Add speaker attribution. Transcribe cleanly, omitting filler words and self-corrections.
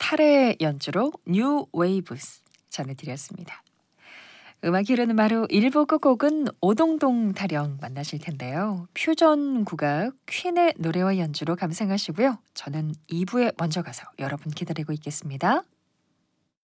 Speaker 1: 칼의 연주로 New Waves 전해드렸습니다. 음악이 흐르는 마루 1부 끝곡은 오동동 타령 만나실 텐데요. 퓨전 국악 퀸의 노래와 연주로 감상하시고요. 저는 2부에 먼저 가서 여러분 기다리고 있겠습니다.